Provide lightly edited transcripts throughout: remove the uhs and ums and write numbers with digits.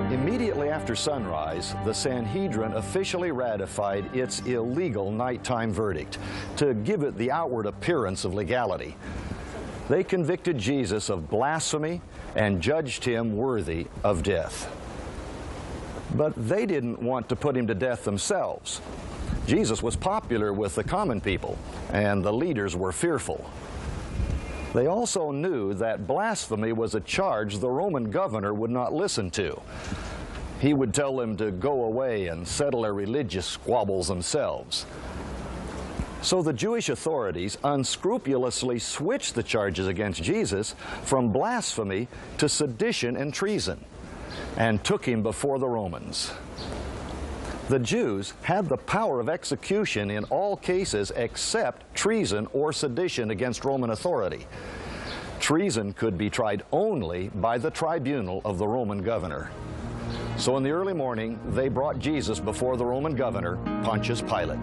Immediately after sunrise, the Sanhedrin officially ratified its illegal nighttime verdict to give it the outward appearance of legality. They convicted Jesus of blasphemy and judged him worthy of death. But they didn't want to put him to death themselves. Jesus was popular with the common people, and the leaders were fearful. They also knew that blasphemy was a charge the Roman governor would not listen to. He would tell them to go away and settle their religious squabbles themselves. So the Jewish authorities unscrupulously switched the charges against Jesus from blasphemy to sedition and treason, and took him before the Romans. The Jews had the power of execution in all cases except treason or sedition against Roman authority. Treason could be tried only by the tribunal of the Roman governor. So in the early morning, they brought Jesus before the Roman governor, Pontius Pilate.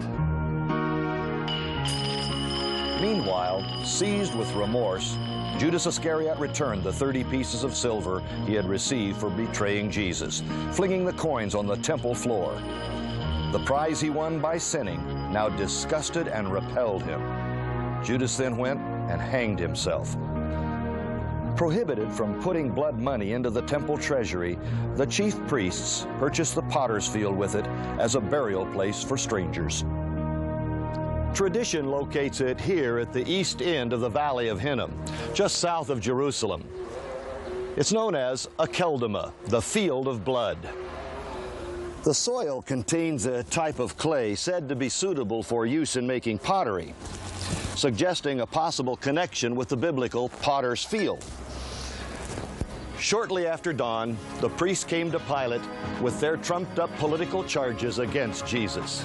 Meanwhile, seized with remorse, Judas Iscariot returned the 30 pieces of silver he had received for betraying Jesus, flinging the coins on the temple floor. The prize he won by sinning now disgusted and repelled him. Judas then went and hanged himself. Prohibited from putting blood money into the temple treasury, the chief priests purchased the potter's field with it as a burial place for strangers. Tradition locates it here at the east end of the Valley of Hinnom, just south of Jerusalem. It's known as Akeldama, the field of blood. The soil contains a type of clay said to be suitable for use in making pottery, suggesting a possible connection with the biblical potter's field. Shortly after dawn, the priests came to Pilate with their trumped-up political charges against Jesus.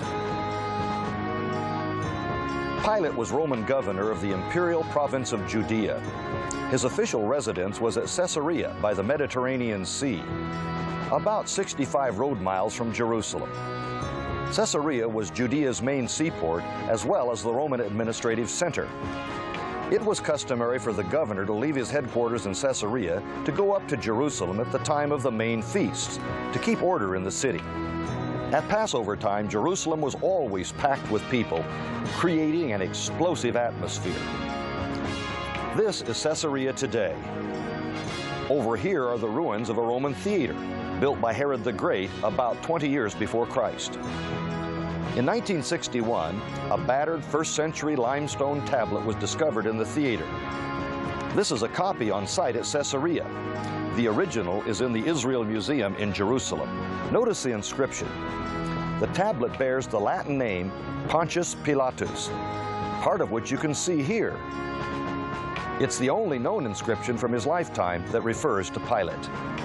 Pilate was Roman governor of the imperial province of Judea. His official residence was at Caesarea by the Mediterranean Sea, about 65 road miles from Jerusalem. Caesarea was Judea's main seaport, as well as the Roman administrative center. It was customary for the governor to leave his headquarters in Caesarea to go up to Jerusalem at the time of the main feasts, to keep order in the city. At Passover time, Jerusalem was always packed with people, creating an explosive atmosphere. This is Caesarea today. Over here are the ruins of a Roman theater, built by Herod the Great about 20 years before Christ. In 1961, a battered first-century limestone tablet was discovered in the theater. This is a copy on site at Caesarea. The original is in the Israel Museum in Jerusalem. Notice the inscription. The tablet bears the Latin name Pontius Pilatus, part of which you can see here. It's the only known inscription from his lifetime that refers to Pilate.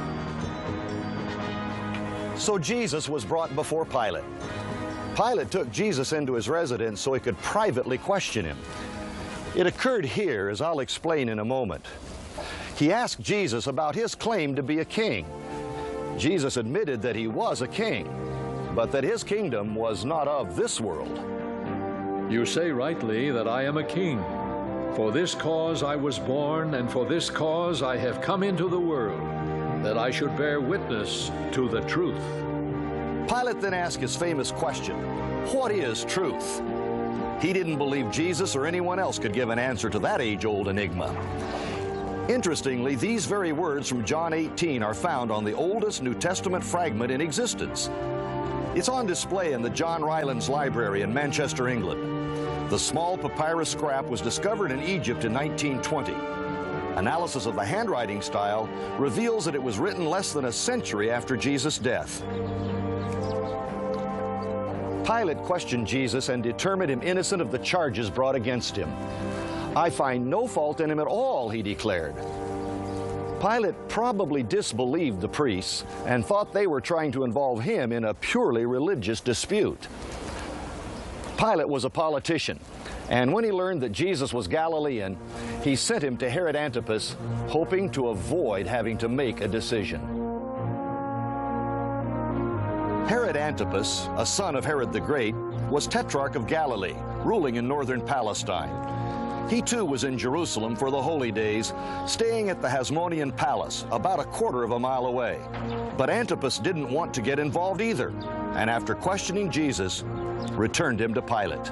So Jesus was brought before Pilate. Pilate took Jesus into his residence so he could privately question him. It occurred here, as I'll explain in a moment. He asked Jesus about his claim to be a king. Jesus admitted that he was a king, but that his kingdom was not of this world. You say rightly that I am a king. For this cause I was born, and for this cause I have come into the world, that I should bear witness to the truth. Pilate then asked his famous question, what is truth? He didn't believe Jesus or anyone else could give an answer to that age-old enigma. Interestingly, these very words from John 18 are found on the oldest New Testament fragment in existence. It's on display in the John Rylands Library in Manchester, England. The small papyrus scrap was discovered in Egypt in 1920. Analysis of the handwriting style reveals that it was written less than a century after Jesus' death. Pilate questioned Jesus and determined him innocent of the charges brought against him. I find no fault in him at all, he declared. Pilate probably disbelieved the priests and thought they were trying to involve him in a purely religious dispute. Pilate was a politician, and when he learned that Jesus was Galilean, he sent him to Herod Antipas, hoping to avoid having to make a decision. Herod Antipas, a son of Herod the Great, was Tetrarch of Galilee, ruling in northern Palestine. He too was in Jerusalem for the holy days, staying at the Hasmonean Palace, about a quarter of a mile away. But Antipas didn't want to get involved either, and after questioning Jesus, returned him to Pilate.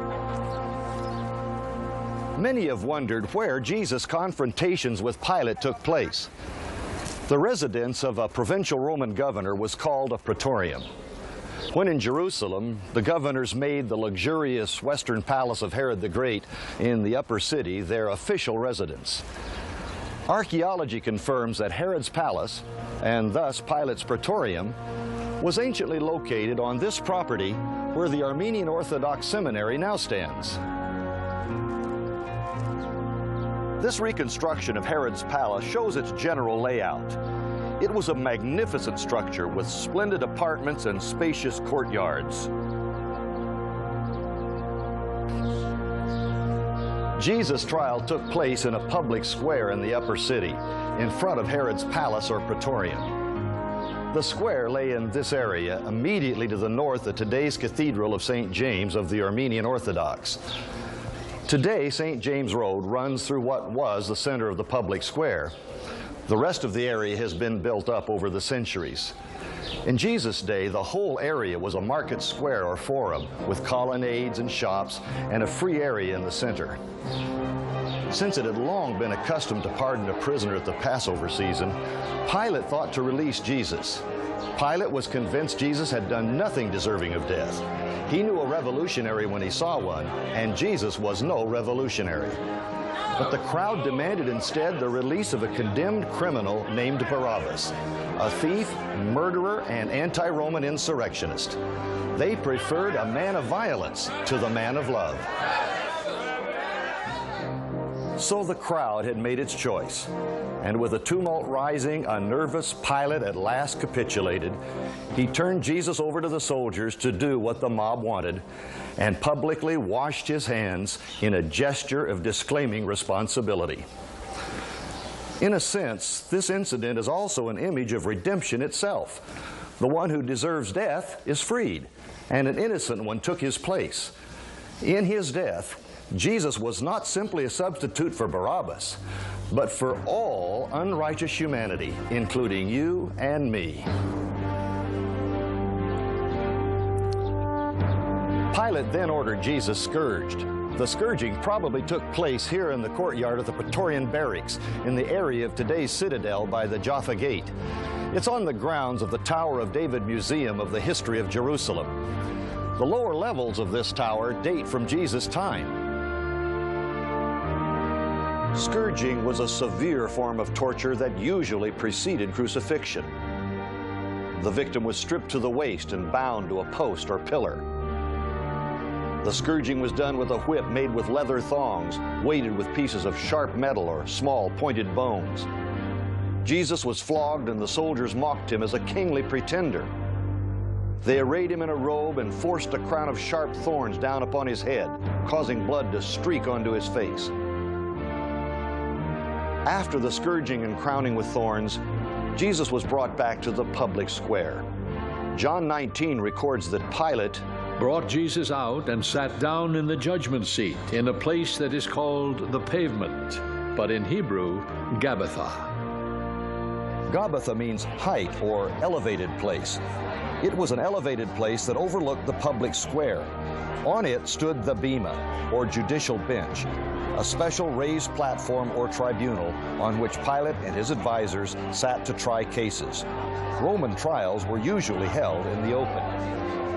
Many have wondered where Jesus' confrontations with Pilate took place. The residence of a provincial Roman governor was called a praetorium. When in Jerusalem, the governors made the luxurious western palace of Herod the Great in the upper city their official residence. Archaeology confirms that Herod's palace, and thus Pilate's praetorium, was anciently located on this property where the Armenian Orthodox Seminary now stands. This reconstruction of Herod's palace shows its general layout. It was a magnificent structure with splendid apartments and spacious courtyards. Jesus' trial took place in a public square in the upper city, in front of Herod's palace or praetorium. The square lay in this area immediately to the north of today's Cathedral of St. James of the Armenian Orthodox. Today, St. James Road runs through what was the center of the public square. The rest of the area has been built up over the centuries. In Jesus' day, the whole area was a market square or forum with colonnades and shops and a free area in the center. Since it had long been accustomed to pardon a prisoner at the Passover season, Pilate thought to release Jesus. Pilate was convinced Jesus had done nothing deserving of death. He knew a revolutionary when he saw one, and Jesus was no revolutionary. But the crowd demanded instead the release of a condemned criminal named Barabbas, a thief, murderer, and anti-Roman insurrectionist. They preferred a man of violence to the man of love. So the crowd had made its choice, and with a tumult rising, a nervous Pilate at last capitulated. He turned Jesus over to the soldiers to do what the mob wanted, and publicly washed his hands in a gesture of disclaiming responsibility. In a sense, this incident is also an image of redemption itself. The one who deserves death is freed, and an innocent one took his place. In his death, Jesus was not simply a substitute for Barabbas, but for all unrighteous humanity, including you and me. Pilate then ordered Jesus scourged. The scourging probably took place here in the courtyard of the Praetorian Barracks, in the area of today's citadel by the Jaffa Gate. It's on the grounds of the Tower of David Museum of the History of Jerusalem. The lower levels of this tower date from Jesus' time. Scourging was a severe form of torture that usually preceded crucifixion. The victim was stripped to the waist and bound to a post or pillar. The scourging was done with a whip made with leather thongs, weighted with pieces of sharp metal or small pointed bones. Jesus was flogged, and the soldiers mocked him as a kingly pretender. They arrayed him in a robe and forced a crown of sharp thorns down upon his head, causing blood to streak onto his face. After the scourging and crowning with thorns, Jesus was brought back to the public square. John 19 records that Pilate brought Jesus out and sat down in the judgment seat in a place that is called the Pavement, but in Hebrew, Gabbatha. Gabbatha means height or elevated place. It was an elevated place that overlooked the public square. On it stood the bema, or judicial bench, a special raised platform or tribunal on which Pilate and his advisors sat to try cases. Roman trials were usually held in the open.